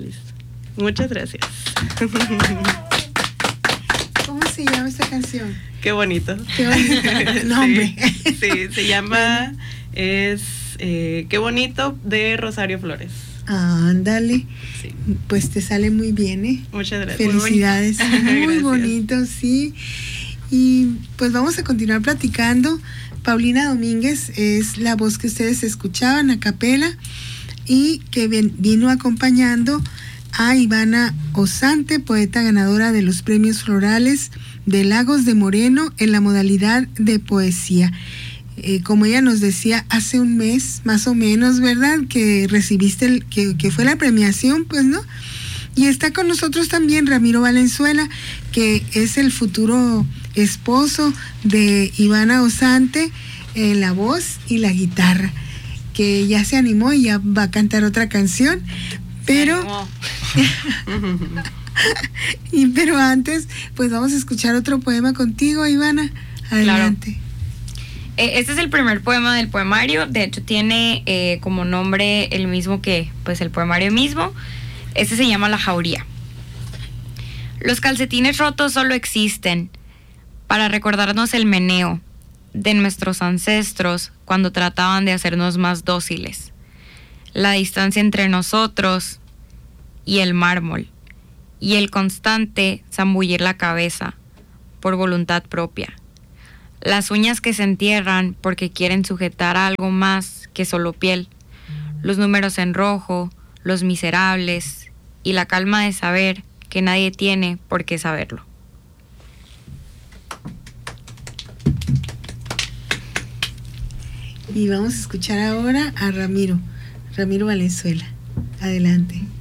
Listo. Muchas gracias. ¿Cómo se llama esta canción? Qué bonito. Qué bonito nombre. Sí, se llama Qué bonito, de Rosario Flores. Ándale. Sí. Pues te sale muy bien, ¿eh? Muchas gracias. Felicidades. Muy Gracias. bonito, sí. Y pues vamos a continuar platicando. Paulina Domínguez es la voz que ustedes escuchaban a capela y que vino acompañando a Ivana Osante, poeta ganadora de los premios florales de Lagos de Moreno en la modalidad de poesía. Como ella nos decía, hace un mes más o menos, ¿verdad? Que recibiste, que fue la premiación, pues, ¿no? Y está con nosotros también Ramiro Valenzuela, que es el futuro esposo de Ivana Osante en la voz y la guitarra, que ya se animó y ya va a cantar otra canción, pero pero antes pues vamos a escuchar otro poema contigo, Ivana. Adelante. Claro. Este es el primer poema del poemario. De hecho tiene como nombre el mismo que pues el poemario mismo. Este se llama La Jauría. Los calcetines rotos solo existen para recordarnos el meneo de nuestros ancestros cuando trataban de hacernos más dóciles, la distancia entre nosotros y el mármol, y el constante zambullir la cabeza por voluntad propia, las uñas que se entierran porque quieren sujetar a algo más que solo piel, los números en rojo, los miserables y la calma de saber que nadie tiene por qué saberlo. Y vamos a escuchar ahora a Ramiro Valenzuela. Adelante.